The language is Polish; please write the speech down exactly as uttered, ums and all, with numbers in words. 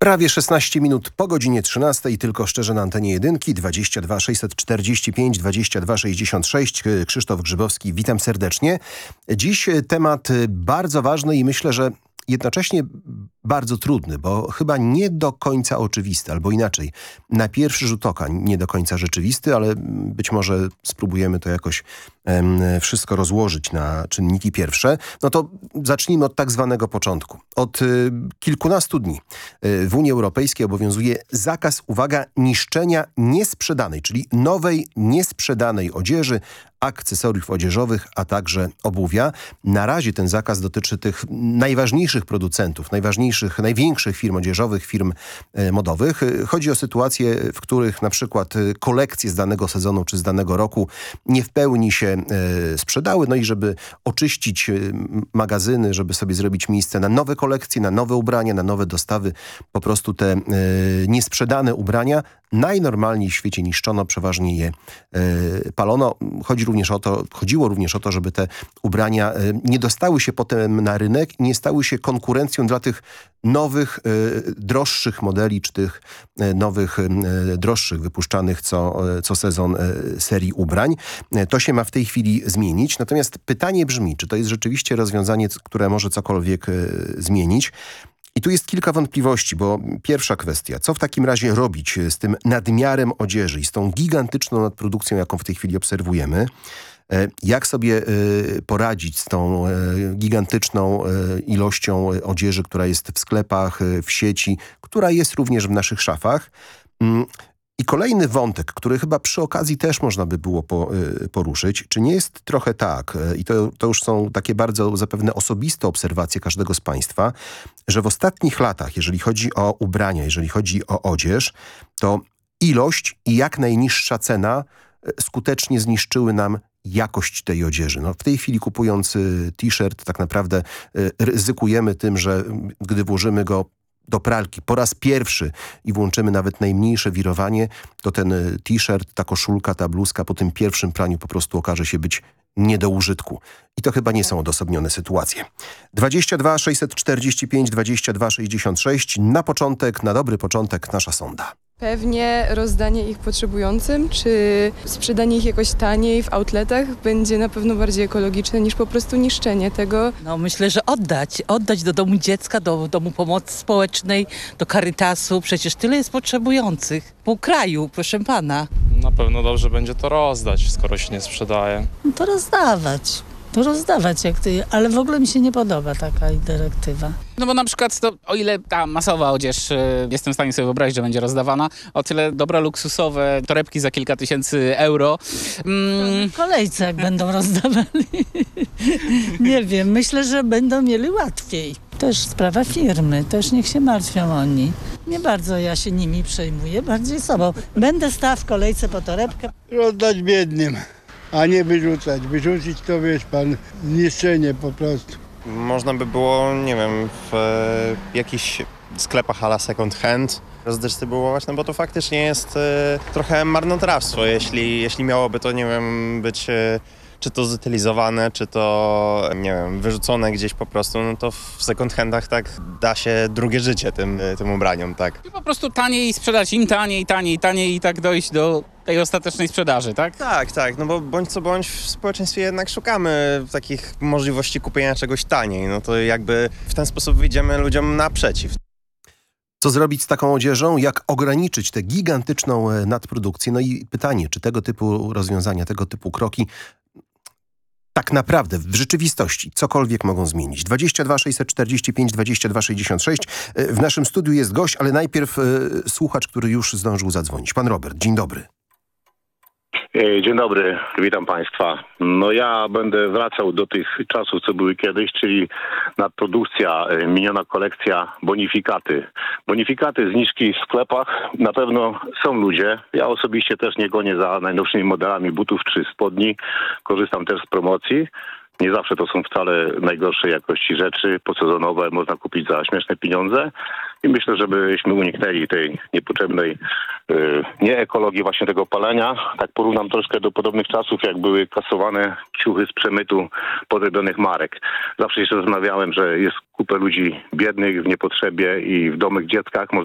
Prawie szesnaście minut po godzinie trzynastej, tylko szczerze na antenie jedynki, dwadzieścia dwa sześćset czterdzieści pięć dwadzieścia dwa sześćdziesiąt sześć. Krzysztof Grzybowski, witam serdecznie. Dziś temat bardzo ważny i myślę, że jednocześnie bardzo trudny, bo chyba nie do końca oczywisty, albo inaczej, na pierwszy rzut oka nie do końca rzeczywisty, ale być może spróbujemy to jakoś em, wszystko rozłożyć na czynniki pierwsze. No to zacznijmy od tak zwanego początku. Od y, kilkunastu dni y, w Unii Europejskiej obowiązuje zakaz, uwaga, niszczenia niesprzedanej, czyli nowej, niesprzedanej odzieży, akcesoriów odzieżowych, a także obuwia. Na razie ten zakaz dotyczy tych najważniejszych producentów, najważniejszych, największych firm odzieżowych, firm e, modowych. Chodzi o sytuacje, w których na przykład kolekcje z danego sezonu czy z danego roku nie w pełni się e, sprzedały, no i żeby oczyścić e, magazyny, żeby sobie zrobić miejsce na nowe kolekcje, na nowe ubrania, na nowe dostawy, po prostu te e, niesprzedane ubrania najnormalniej w świecie niszczono, przeważnie je e, palono. Chodzi również o to, chodziło również o to, żeby te ubrania e, nie dostały się potem na rynek i nie stały się konkurencją dla tych nowych, e, droższych modeli, czy tych e, nowych, e, droższych, wypuszczanych co, e, co sezon e, serii ubrań. E, to się ma w tej chwili zmienić. Natomiast pytanie brzmi, czy to jest rzeczywiście rozwiązanie, które może cokolwiek e, zmienić? I tu jest kilka wątpliwości, bo pierwsza kwestia, co w takim razie robić z tym nadmiarem odzieży i z tą gigantyczną nadprodukcją, jaką w tej chwili obserwujemy? Jak sobie poradzić z tą gigantyczną ilością odzieży, która jest w sklepach, w sieci, która jest również w naszych szafach? I kolejny wątek, który chyba przy okazji też można by było po, y, poruszyć. Czy nie jest trochę tak, y, i to, to już są takie bardzo zapewne osobiste obserwacje każdego z państwa, że w ostatnich latach, jeżeli chodzi o ubrania, jeżeli chodzi o odzież, to ilość i jak najniższa cena y, skutecznie zniszczyły nam jakość tej odzieży. No, w tej chwili kupując y, t-shirt tak naprawdę y, ryzykujemy tym, że gdy włożymy go do pralki po raz pierwszy i włączymy nawet najmniejsze wirowanie, to ten t-shirt, ta koszulka, ta bluzka po tym pierwszym praniu po prostu okaże się być nie do użytku. I to chyba nie są odosobnione sytuacje. dwadzieścia dwa sześćset czterdzieści pięć dwadzieścia dwa sześćdziesiąt sześć. Na początek, na dobry początek nasza sonda. Pewnie rozdanie ich potrzebującym, czy sprzedanie ich jakoś taniej w outletach będzie na pewno bardziej ekologiczne niż po prostu niszczenie tego. No myślę, że oddać, oddać do domu dziecka, do domu pomocy społecznej, do Caritasu. Przecież tyle jest potrzebujących. Pół kraju, proszę pana. Na pewno dobrze będzie to rozdać, skoro się nie sprzedaje. No to rozdawać. To rozdawać jak ty, ale w ogóle mi się nie podoba taka dyrektywa. No bo na przykład to, o ile ta masowa odzież, y, jestem w stanie sobie wyobrazić, że będzie rozdawana, o tyle dobra luksusowe torebki za kilka tysięcy euro. Mm. W kolejce jak będą rozdawali. Nie wiem, myślę, że będą mieli łatwiej. Też sprawa firmy, też niech się martwią oni. Nie bardzo ja się nimi przejmuję, bardziej sobą. Będę stała w kolejce po torebkę. Rozdać biednym, a nie wyrzucać. Wyrzucić to, wiesz pan, zniszczenie po prostu. Można by było, nie wiem, w e, jakichś sklepach a la second hand rozdystrybuować, no bo to faktycznie jest e, trochę marnotrawstwo, jeśli, jeśli miałoby to, nie wiem, być e, czy to zutylizowane, czy to, nie wiem, wyrzucone gdzieś po prostu, no to w second handach tak da się drugie życie tym, tym ubraniom, tak. I po prostu taniej sprzedać im taniej, taniej, taniej i tak dojść do tej ostatecznej sprzedaży, tak? Tak, tak, no bo bądź co bądź w społeczeństwie jednak szukamy takich możliwości kupienia czegoś taniej, no to jakby w ten sposób wyjdziemy ludziom naprzeciw. Co zrobić z taką odzieżą? Jak ograniczyć tę gigantyczną nadprodukcję? No i pytanie, czy tego typu rozwiązania, tego typu kroki tak naprawdę w rzeczywistości cokolwiek mogą zmienić. dwadzieścia dwa sześćset czterdzieści pięć dwadzieścia dwa sześćdziesiąt sześć. W naszym studiu jest gość, ale najpierw y, słuchacz, który już zdążył zadzwonić. Pan Robert, dzień dobry. Dzień dobry, witam państwa. No ja będę wracał do tych czasów, co były kiedyś, czyli nadprodukcja, miniona kolekcja, bonifikaty. Bonifikaty, zniżki w sklepach, na pewno są ludzie. Ja osobiście też nie gonię za najnowszymi modelami butów czy spodni. Korzystam też z promocji. Nie zawsze to są wcale najgorszej jakości rzeczy posezonowe, można kupić za śmieszne pieniądze i myślę, żebyśmy uniknęli tej niepotrzebnej yy, nieekologii właśnie tego palenia. Tak porównam troszkę do podobnych czasów, jak były kasowane ciuchy z przemytu podrobionych marek. Zawsze się zastanawiałem, że jest kupę ludzi biednych w niepotrzebie i w domach dzieckach